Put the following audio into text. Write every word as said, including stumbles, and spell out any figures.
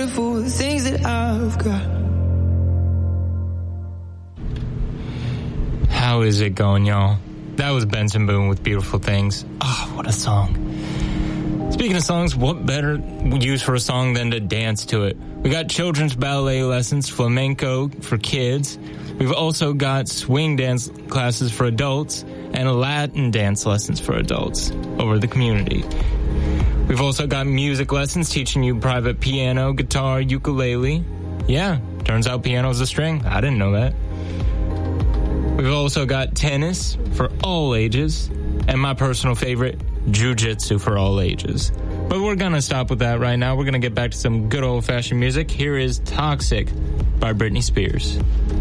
beautiful things that I've got. How is it going, y'all? That was Benson Boone with Beautiful Things. Oh, what a song. Speaking of songs, what better use for a song than to dance to it? We got children's ballet lessons, flamenco for kids. We've also got swing dance classes for adults and Latin dance lessons for adults over the community. We've also got music lessons teaching you private piano, guitar, ukulele. Yeah, turns out piano's a string. I didn't know that. We've also got tennis for all ages, and my personal favorite, jiu-jitsu for all ages. But we're going to stop with that right now. We're going to get back to some good old-fashioned music. Here is Toxic by Britney Spears.